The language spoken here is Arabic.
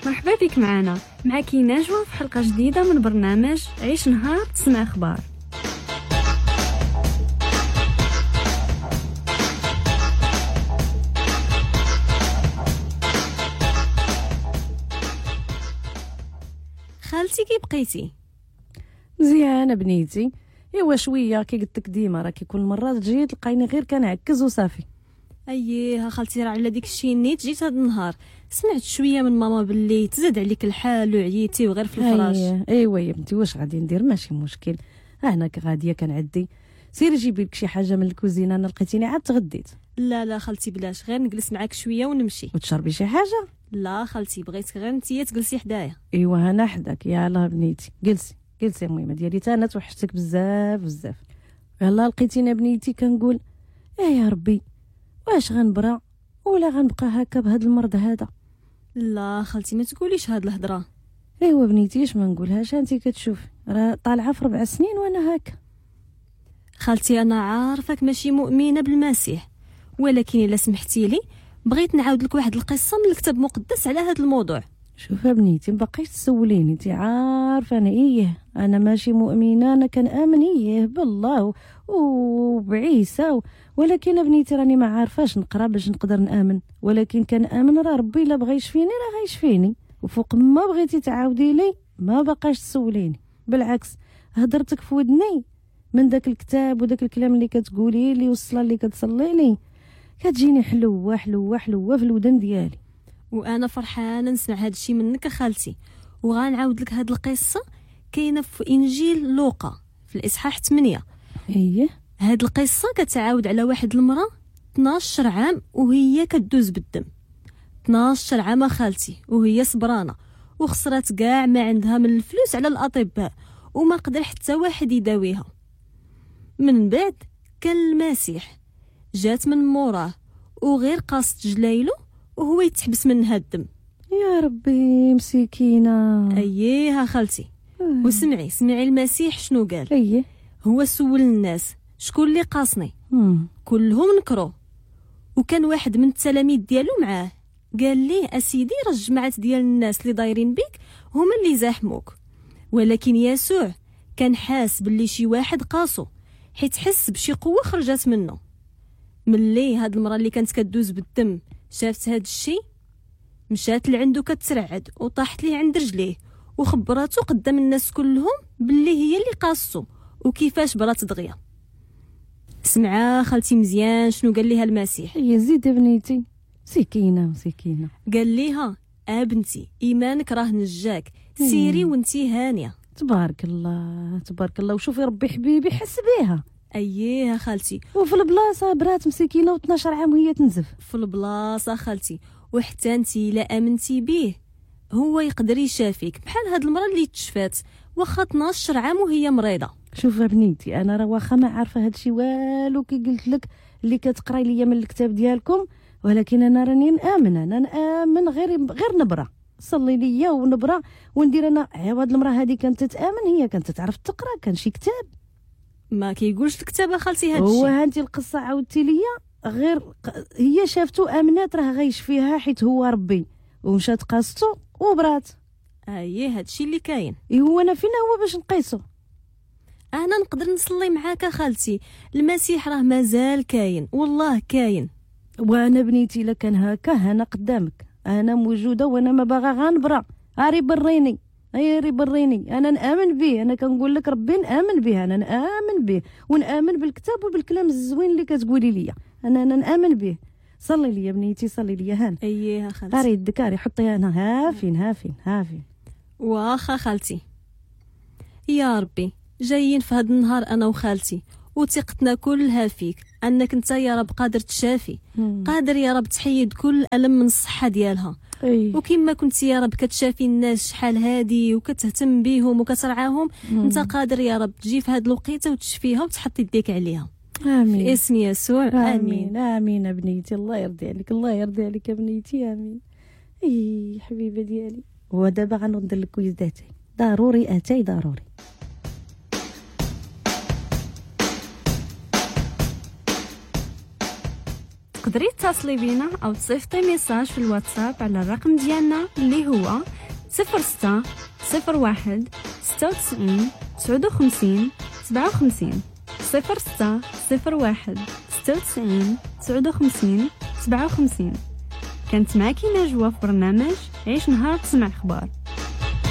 مرحبا بك معنا. معك نجوى في حلقة جديدة من برنامج عيش نهار تسمع أخبار. خالتي كي بقيتي؟ مزيانه بنيتي. ايوا شويه كي قلت لك ديما راه كي كل مره تجي تلقايني غير كنعكز وصافي. اييه خالتي، راه على ديك الشيء نيت جيت هذا النهار سمعت شويه من ماما باللي تزاد عليك الحال وعييتي وغير في الفراش. ايوا يا بنتي واش غادي ندير؟ ماشي مشكل، انا غاديه كنعدي. سيري جيبي لك شي حاجه من الكوزينه، انا لقيتيني عاد تغديت. لا خالتي بلاش، غير نجلس معاك شويه ونمشي. وتشربي شي حاجه؟ لا خالتي، بغيتك غير نتيا تجلسي حدايا. ايوا انا حداك. يلاه بنيتي جلسي المهمه ديالي تا انا توحشتك بزاف. يلاه لقيتينا بنيتي كنقول يا ربي واش غنبرا ولا غنبقى هكا بهذا المرض هذا. لا خالتي ما تقوليش هاد الهضره. ايوا بنيتي اش ما نقولهاش، انت كتشوفي راه طالعه في 4 سنين وانا هكا. خالتي انا عارفك ماشي مؤمنه بالمسيح، ولكن الا سمحتي لي بغيت نعاود لك واحد القصه من الكتاب المقدس على هذا الموضوع. شوف بنيتي مبقيش تسوليني، انت عارفه انا ماشي مؤمنه، انا كنامن بالله وبعيسى ولكن بنيتي راني ما عارفاش نقرا باش نقدر نامن، ولكن كنامن راه ربي الا بغى يشفيني راه غيشفيني. وفوق ما بغيتي تعاودي لي ما بقاش تسوليني، بالعكس هضرتك في ودني من داك الكتاب وداك الكلام اللي كتقولي لي والصلاه اللي كتصلي لي كتجيني حلوه في الودن ديالي. وانا فرحانه نسمع هذا الشيء منك خالتي، وغنعاود لك هذه القصه كاينه في انجيل لوقا في الاصحاح 8. هذه القصه كتعاود على واحد المراه 12 عام وهي كدوز بالدم. 12 عام خالتي وهي صبرانه وخسرت كاع ما عندها من الفلوس على الاطباء وما قدر حتى واحد يداويها. من بعد كان المسيح جات من موراه وغير قاصت جلايلو وهو يتحبس من هاد الدم. يا ربي مسكينه. اييه خالتي. وسمعي المسيح شنو قال. هو سول الناس شكون اللي قاصني، كلهم نكروا. وكان واحد من التلاميذ ديالو معاه قال ليه اسيدي راه الجماعات ديال الناس اللي دايرين بيك هما اللي زاحموك. ولكن يسوع كان حاس باللي شي واحد قاصو، حيت حس بشي قوه خرجت منه. ملي هاد المراه اللي كانت كدوز بالدم شافت هاد الشيء مشات لعندو كترعد وطاحت ليه عند رجليه وخبراتو قدام الناس كلهم باللي هي اللي قاصو وكيفاش برات دغيا. سمعا خالتي مزيان شنو قال ليها المسيح. زيد بنيتي. مسكينه. قال ليها بنتي ايمانك راه نجاك، سيري وانتي هانيه. تبارك الله. وشوفي ربي حبيبي حس بيها. اييه خالتي. وفي البلاصه برات مسكينه و12 عام وهي تنزف في البلاصه خالتي. وحتى انتي لا امنتي بيه هو يقدر يشافيك بحال هاد المراه اللي تشفات واخا 12 عام وهي مريضه. شوف بنيتي انا راه واخا ما عارفه هادشي والو كي قلت لك اللي كتقراي ليا من الكتاب ديالكم، ولكن انا راني نامن غير نبره. صلي ليا ونبره وندير انا. هاد المراه هذه كانت تتامن، هي كانت تعرف تقرا، كان شي كتاب ما كيقولش الكتاب خالتي هادشي. هو هانتي القصه عاودتي ليا غير هي شافتو امنات راه غيشفيها حيت هو ربي ومشات قاصتو وبرات. اييه هادشي اللي كاين. هو انا فينا هو باش نقيسو؟ انا نقدر نصلي معاك خالتي، المسيح راه مازال كاين، والله كاين. وانا بنيتي الا كان هكا انا قدامك، انا موجوده وانا ما باغا غنبرا. ري بريني انا نامن به. انا كنقول لك ربي نامن به، انا نامن به ونامن بالكتاب وبالكلام الزوين اللي كتقولي لي. انا نامن به. صلي لي يا بنيتي، صلي لي هان. اييه خالتي. ري يدك حطيها هنا. هافين. واخا خالتي. يا ربي جايين في هذا النهار انا وخالتي وثقتنا كلها فيك انك انت يا رب قادر تشافي، قادر يا رب تحيد كل الم من الصحه ديالها. وكما كنت يا رب كتشافي الناس شحال هادي وكتهتم بيهم وكترعاهم، انت قادر يا رب تجي في هذه الوقيته وتشفيها وتحط يديك عليها. امين. في اسم يسوع. امين بنيتي. الله يرضي عليك يا بنيتي. امين. حبيبه ديالي. ودابا غنوض لك كويس داتي ضروري. تقدري تتصلي بينا أو تصيفطي ميساج في الواتساب على الرقم ديالنا اللي هو 06 01 96 59 57 06 01 96 59 57. كانت معاكي نجوى في برنامج عيش نهار تسمع اخبار.